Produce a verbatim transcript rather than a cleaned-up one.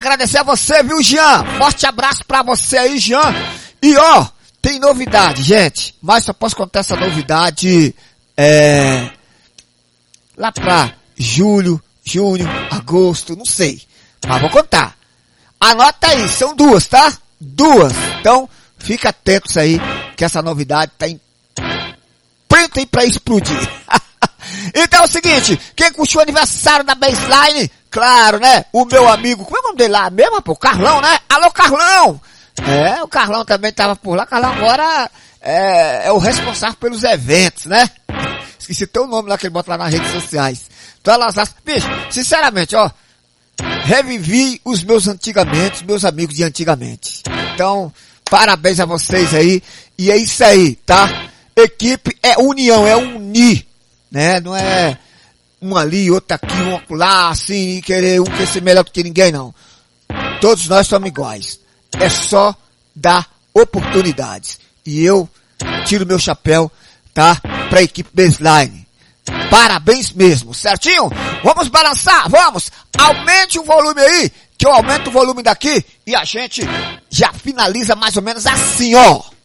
agradecer a você, viu, Jean? Forte abraço pra você aí, Jean. E ó, tem novidade, gente. Mas só posso contar essa novidade é, lá pra julho, junho, agosto, não sei. Mas vou contar. Anota aí, são duas, tá? Duas. Então, fica atentos aí, que essa novidade tá em pronta aí pra explodir. Então é o seguinte, quem curtiu o aniversário da Baseline, claro, né? O meu amigo, como é o nome dele lá mesmo, pô? Carlão, né? Alô, Carlão! É, o Carlão também tava por lá. Carlão agora é, é o responsável pelos eventos, né? Esqueci teu nome lá que ele bota lá nas redes sociais. Então, elas, bicho, sinceramente, ó, revivi os meus antigamente, meus amigos de antigamente. Então, parabéns a vocês aí. E é isso aí, tá? Equipe é união, é unir, né? Não é um ali, outro aqui, um lá, assim, e querer um querer ser melhor do que ninguém, não. Todos nós somos iguais. É só dar oportunidades. E eu tiro meu chapéu, tá? Pra equipe Baseline. Parabéns mesmo, certinho? Vamos balançar, vamos! Aumente o volume aí, que eu aumento o volume daqui e a gente já finaliza mais ou menos assim, ó.